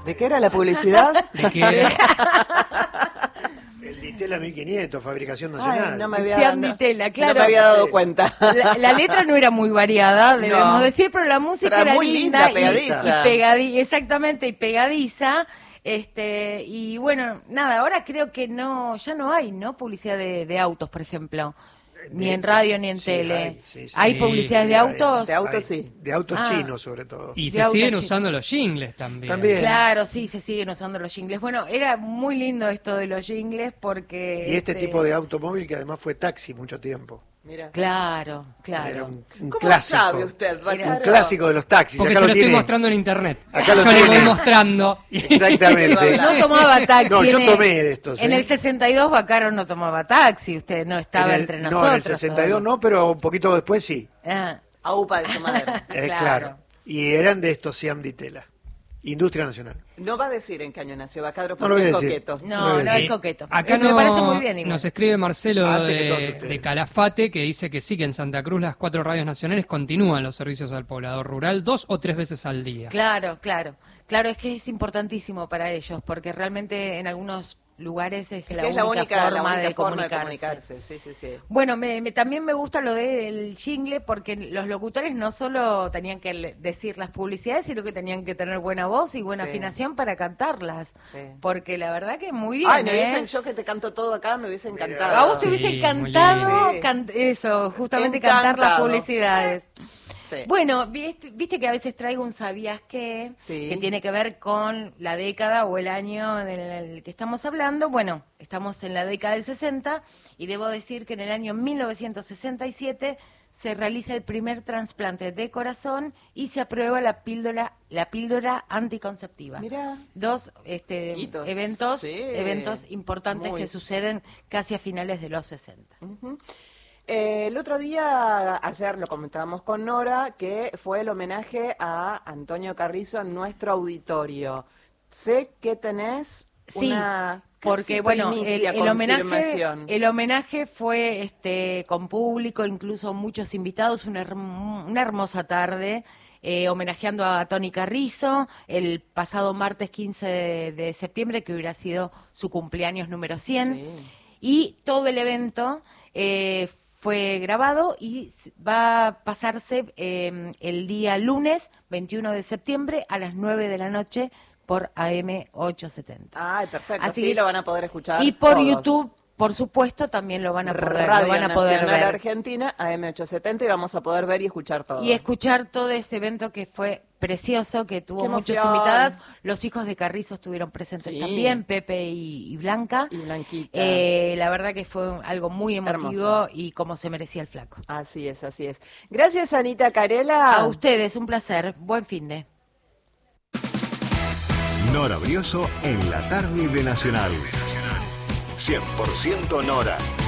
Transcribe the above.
¿De qué era la publicidad? ¿De qué? El Ditela 1500, fabricación nacional. Ay, no me había, Sean Ditela, claro. No me había dado cuenta. La letra no era muy variada, debemos decir, pero la música Pero era muy linda, y pegadiza. Exactamente, y pegadiza. Y bueno, nada, ahora creo que ya no hay, ¿no? Publicidad de autos, por ejemplo. Ni en radio ni en tele. ¿Hay publicidades de autos? De autos sí. De autos chinos, sobre todo. Y De se autos siguen chinos. usando los jingles también. Claro, sí, se siguen usando los jingles. Bueno, era muy lindo esto de los jingles porque... Y este tipo de automóvil que además fue taxi mucho tiempo. Mira. Claro, Era claro. un ¿Cómo clásico. sabe usted, Un Bacaro? clásico de los taxis. Porque Acá se lo lo estoy tiene. mostrando en internet. Acá lo Yo le voy tiene. mostrando. Exactamente. No tomaba taxi. No, yo en tomé de estos. En el 62 Bacaro no tomaba taxi, usted no estaba entre nosotros. No, en el 62 no, pero un poquito después sí. Ah, Aupa de su madre. Claro. Y eran de estos Siam Ditela. Industria Nacional. No va a decir en qué año nació Bacadro No lo porque voy a es decir. coqueto. no, no Sí. es coqueto. Acá Me parece muy bien igual. nos escribe Marcelo Antes que todos ustedes. de Calafate, que dice que sí, que en Santa Cruz las 4 radios nacionales continúan los servicios al poblador rural 2 o 3 veces al día. Claro, claro. Claro, es que es importantísimo para ellos, porque realmente en algunos lugares es la única forma de comunicarse. Sí, sí, sí. Bueno, también me gusta lo del jingle, porque los locutores no solo tenían que decir las publicidades, sino que tenían que tener buena voz y buena Sí. afinación para cantarlas. Sí. Porque la verdad que muy bien, Ay, me hubiesen, yo que te canto todo acá, me hubiese encantado. A vos te Sí, hubiese muy encantado lindo. eso, justamente cantar las Encantado. publicidades. Sí. Bueno, viste que a veces traigo un ¿sabías qué? Sí. Que tiene que ver con la década o el año del que estamos hablando. Bueno, estamos en la década del 60 y debo decir que en el año 1967 se realiza el primer trasplante de corazón y se aprueba la píldora anticonceptiva. Mirá. Dos Hitos. eventos Sí. importantes Muy. que suceden casi a finales de los 60. Ujú. El otro día, ayer lo comentábamos con Nora, que fue el homenaje a Antonio Carrizo en nuestro auditorio. Sé que tenés Sí, una porque casi bueno, primicia el confirmación. homenaje fue con público, incluso muchos invitados, una hermosa tarde. Homenajeando a Tony Carrizo el pasado martes 15 de septiembre, que hubiera sido su cumpleaños número 100. Sí. Y todo el evento fue grabado y va a pasarse el día lunes 21 de septiembre a las 9 de la noche por AM 870. Ay, perfecto, Así sí, que- lo van a poder escuchar Y por todos. YouTube, por supuesto, también lo van a poder, Radio lo van a poder Nacional ver. Argentina, AM870, y vamos a poder ver y escuchar todo. Y escuchar todo este evento que fue precioso, que tuvo Qué muchas emoción. invitadas. Los hijos de Carrizo estuvieron presentes Sí. también, Pepe y Blanca. Y Blanquita. La verdad que fue algo muy emotivo Hermoso. y como se merecía el flaco. Así es, así es. Gracias, Anita Carela. A ustedes, un placer. Buen fin de. Nora Brioso en la tarde de Nacional. 100% Nora.